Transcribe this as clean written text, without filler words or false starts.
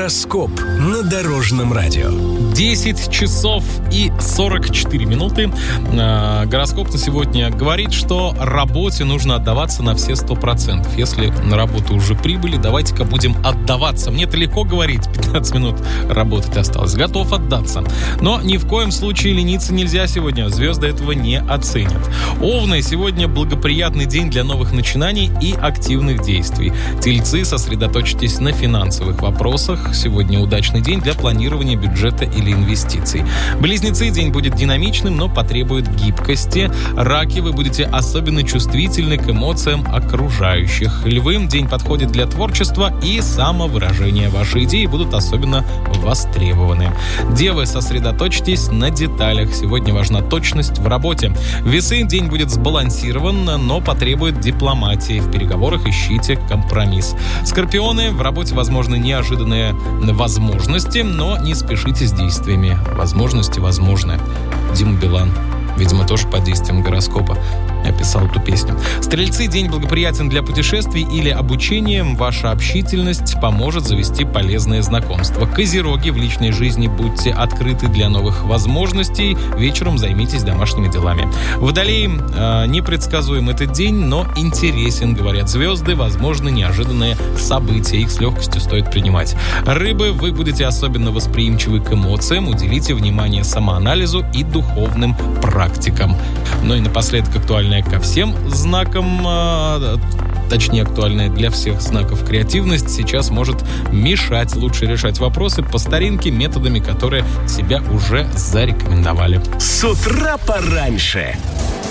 Гороскоп на Дорожном радио. 10 часов и 44 минуты. Гороскоп на сегодня говорит, что работе нужно отдаваться на все 100%. Если на работу уже прибыли, давайте-ка будем отдаваться. Мне-то легко говорить, 15 минут работать осталось. Готов отдаться. Но ни в коем случае лениться нельзя сегодня. Звезды этого не оценят. Овны, сегодня благоприятный день для новых начинаний и активных действий. Тельцы, сосредоточьтесь на финансовых вопросах. Сегодня удачный день для планирования бюджета или инвестиций. Близнецы, день будет динамичным, но потребует гибкости. Раки, вы будете особенно чувствительны к эмоциям окружающих. Львы, день подходит для творчества и самовыражения. Ваши идеи будут особенно востребованы. Девы, сосредоточьтесь на деталях. Сегодня важна точность в работе. Весы, день будет сбалансирован, но потребует дипломатии. В переговорах ищите компромисс. Скорпионы, в работе возможны неожиданные возможности, но не спешите с действиями. Возможности возможны. Дима Билан, видимо, тоже под действием гороскопа описал эту песню. Стрельцы, день благоприятен для путешествий или обучения. Ваша общительность поможет завести полезные знакомства. Козероги, в личной жизни будьте открыты для новых возможностей. Вечером займитесь домашними делами. Водолеи, непредсказуем этот день, но интересен, говорят звезды. Возможно, неожиданные события. Их с легкостью стоит принимать. Рыбы, вы будете особенно восприимчивы к эмоциям. Уделите внимание самоанализу и духовным практикам. Ну и напоследок актуальная ко всем знакам, точнее актуальная для всех знаков креативность, сейчас может мешать. Лучше решать вопросы по старинке методами, которые себя уже зарекомендовали. С утра пораньше.